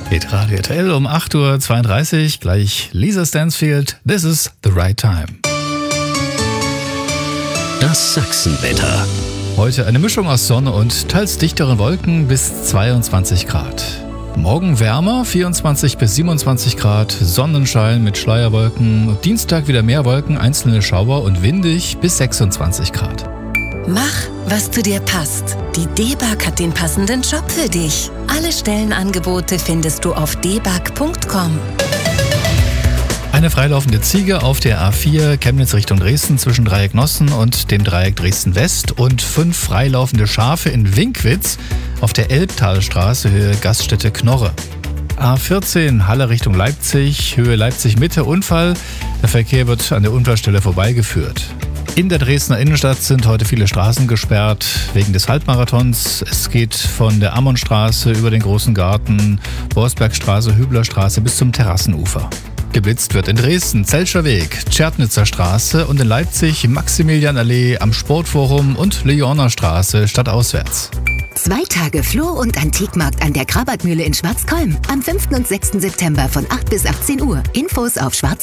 Radio RTL um 8.32 Uhr, gleich Lisa Stansfield, This is the right time. Das Sachsenwetter. Heute eine Mischung aus Sonne und teils dichteren Wolken bis 22 Grad. Morgen wärmer, 24 bis 27 Grad, Sonnenschein mit Schleierwolken. Dienstag wieder mehr Wolken, einzelne Schauer und windig bis 26 Grad. Mach, was zu dir passt. Die DEBAG hat den passenden Job für dich. Alle Stellenangebote findest du auf debag.com. Eine freilaufende Ziege auf der A4 Chemnitz Richtung Dresden zwischen Dreieck Nossen und dem Dreieck Dresden West und 5 freilaufende Schafe in Winkwitz auf der Elbtalstraße Höhe Gaststätte Knorre. A14 Halle Richtung Leipzig, Höhe Leipzig Mitte Unfall. Der Verkehr wird an der Unfallstelle vorbeigeführt. In der Dresdner Innenstadt sind heute viele Straßen gesperrt wegen des Halbmarathons. Es geht von der Ammonstraße über den Großen Garten, Borsbergstraße, Hüblerstraße bis zum Terrassenufer. Geblitzt wird in Dresden, Zelscher Weg, Tschernitzer Straße und in Leipzig Maximilianallee am Sportforum und Leoner Straße stadtauswärts. 2 Tage Floh- und Antikmarkt an der Krabatmühle in Schwarzkolm. Am 5. und 6. September von 8 bis 18 Uhr. Infos auf